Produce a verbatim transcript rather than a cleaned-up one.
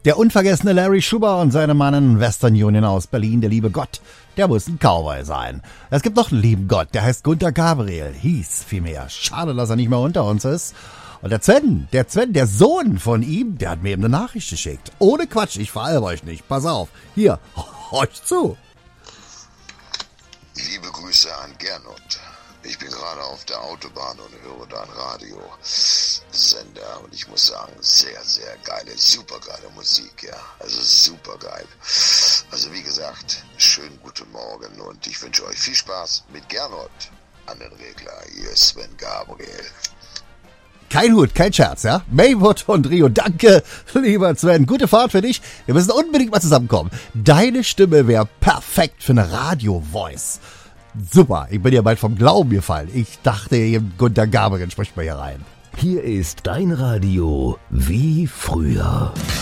Der unvergessene Larry Schuber und seine Mannen Western Union aus Berlin, der liebe Gott, der muss ein Cowboy sein. Es gibt noch einen lieben Gott, der heißt Gunter Gabriel, hieß vielmehr. Schade, dass er nicht mehr unter uns ist. Und der Sven, der Sven, der Sohn von ihm, der hat mir eben eine Nachricht geschickt. Ohne Quatsch, ich veralbe euch nicht. Pass auf, hier, horcht zu. Liebe Grüße an Gernot. Ich bin gerade auf der Autobahn und höre da einen Radiosender und ich muss sagen, sehr, sehr geile, super geile Musik, ja. Also super geil. Also wie gesagt, schönen guten Morgen und ich wünsche euch viel Spaß mit Gernot an den Regler. Hier ist Sven Gabriel. Kein Hut, kein Scherz, ja? Maywood und Rio, danke, lieber Sven. Gute Fahrt für dich. Wir müssen unbedingt mal zusammenkommen. Deine Stimme wäre perfekt für eine Radio-Voice. Super, ich bin ja bald vom Glauben gefallen. Ich dachte, Gunter Gabriel spricht mal hier rein. Hier ist dein Radio wie früher.